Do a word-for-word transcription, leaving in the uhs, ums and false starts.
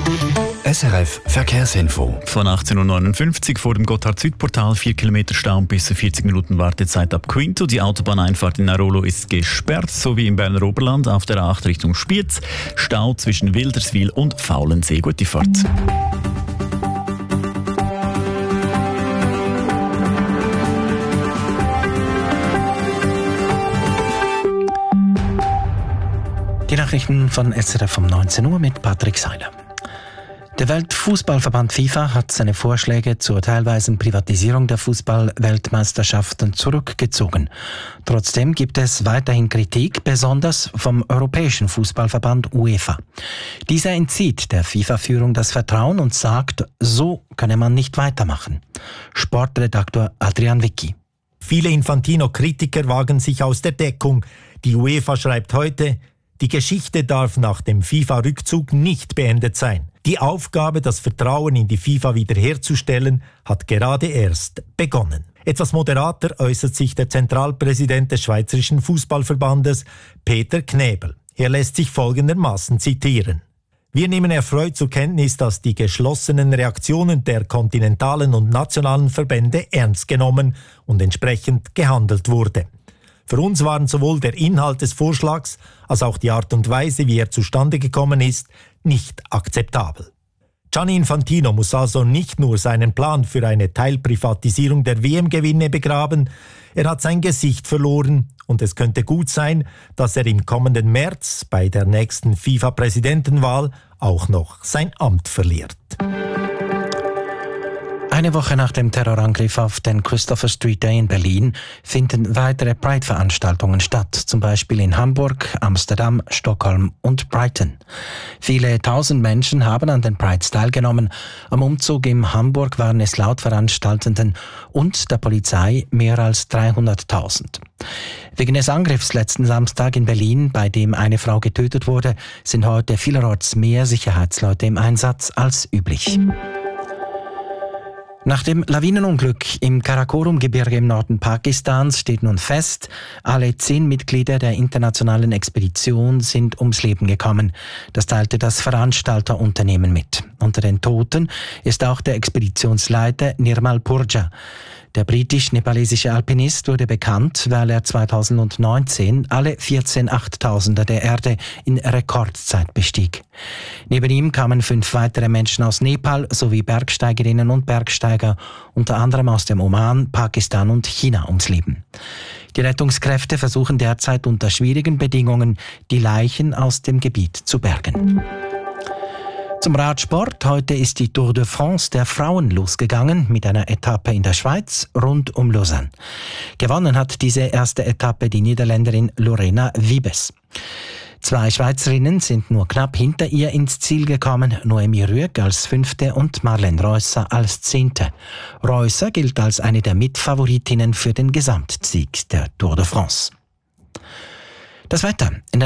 S R F Verkehrsinfo. Von achtzehn Uhr neunundfünfzig vor dem Gotthard-Süd-Portal, vier Kilometer Stau und bis zu vierzig Minuten Wartezeit ab Quinto. Die Autobahneinfahrt in Airolo ist gesperrt, sowie im Berner Oberland auf der A acht Richtung Spiez. Stau zwischen Wilderswil und Faulensee. Gute Fahrt. Die Nachrichten von S R F um neunzehn Uhr mit Patrick Seiler. Der Weltfußballverband FIFA hat seine Vorschläge zur teilweisen Privatisierung der Fußball-Weltmeisterschaften zurückgezogen. Trotzdem gibt es weiterhin Kritik, besonders vom Europäischen Fußballverband UEFA. Dieser entzieht der FIFA-Führung das Vertrauen und sagt, so könne man nicht weitermachen. Sportredaktor Adrian Wicki. Viele Infantino-Kritiker wagen sich aus der Deckung. Die UEFA schreibt heute, die Geschichte darf nach dem FIFA-Rückzug nicht beendet sein. Die Aufgabe, das Vertrauen in die FIFA wiederherzustellen, hat gerade erst begonnen. Etwas moderater äußert sich der Zentralpräsident des Schweizerischen Fußballverbandes, Peter Knebel. Er lässt sich folgendermaßen zitieren. Wir nehmen erfreut zur Kenntnis, dass die geschlossenen Reaktionen der kontinentalen und nationalen Verbände ernst genommen und entsprechend gehandelt wurde. Für uns waren sowohl der Inhalt des Vorschlags als auch die Art und Weise, wie er zustande gekommen ist, nicht akzeptabel. Gianni Infantino muss also nicht nur seinen Plan für eine Teilprivatisierung der W M-Gewinne begraben, er hat sein Gesicht verloren und es könnte gut sein, dass er im kommenden März bei der nächsten FIFA-Präsidentenwahl auch noch sein Amt verliert. Eine Woche nach dem Terrorangriff auf den Christopher Street Day in Berlin finden weitere Pride-Veranstaltungen statt, zum Beispiel in Hamburg, Amsterdam, Stockholm und Brighton. Viele tausend Menschen haben an den Prides teilgenommen. Am Umzug in Hamburg waren es laut Veranstaltenden und der Polizei mehr als dreihunderttausend. Wegen des Angriffs letzten Samstag in Berlin, bei dem eine Frau getötet wurde, sind heute vielerorts mehr Sicherheitsleute im Einsatz als üblich. Nach dem Lawinenunglück im Karakorum-Gebirge im Norden Pakistans steht nun fest, alle zehn Mitglieder der internationalen Expedition sind ums Leben gekommen. Das teilte das Veranstalterunternehmen mit. Unter den Toten ist auch der Expeditionsleiter Nirmal Purja. Der britisch-nepalesische Alpinist wurde bekannt, weil er zweitausendneunzehn alle vierzehn Achttausender der Erde in Rekordzeit bestieg. Neben ihm kamen fünf weitere Menschen aus Nepal sowie Bergsteigerinnen und Bergsteiger, unter anderem aus dem Oman, Pakistan und China, ums Leben. Die Rettungskräfte versuchen derzeit unter schwierigen Bedingungen, die Leichen aus dem Gebiet zu bergen. Zum Radsport. Heute ist die Tour de France der Frauen losgegangen mit einer Etappe in der Schweiz rund um Lausanne. Gewonnen hat diese erste Etappe die Niederländerin Lorena Wiebes. Zwei Schweizerinnen sind nur knapp hinter ihr ins Ziel gekommen, Noemi Rüegg als Fünfte und Marlene Reusser als Zehnte. Reusser gilt als eine der Mitfavoritinnen für den Gesamtsieg der Tour de France. Das Wetter. In der